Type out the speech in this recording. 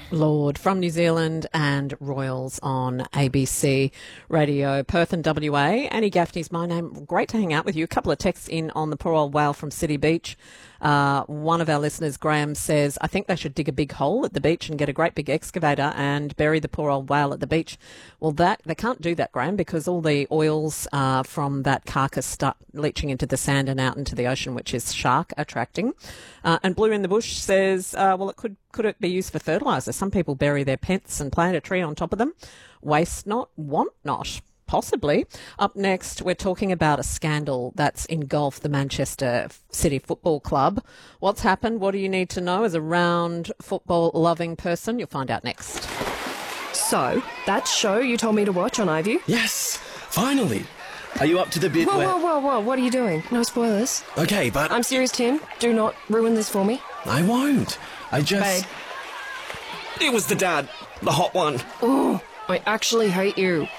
Lord from New Zealand and Royals on ABC Radio, Perth and WA. Annie Gaffney's my name. Great to hang out with you. A couple of texts in on the poor old whale from City Beach. One of our listeners, Graham, says, I think they should dig a big hole at the beach and get a great big excavator and bury the poor old whale at the beach. Well, they can't do that, Graham, because all the oils from that carcass start leaching into the sand and out into the ocean, which is shark attracting. And Blue in the Bush says, well, could it be used for fertiliser? Some people bury their pets and plant a tree on top of them. Waste not, want not. Possibly. Up next, we're talking about a scandal that's engulfed the Manchester City Football Club. What's happened? What do you need to know as a round football-loving person? You'll find out next. So, that show you told me to watch on iView? Yes, finally. Are you up to the bit where... Whoa, what are you doing? No spoilers. Okay, but... I'm serious, Tim. Do not ruin this for me. I won't. I just... Babe. It was the dad. The hot one. Ooh, I actually hate you.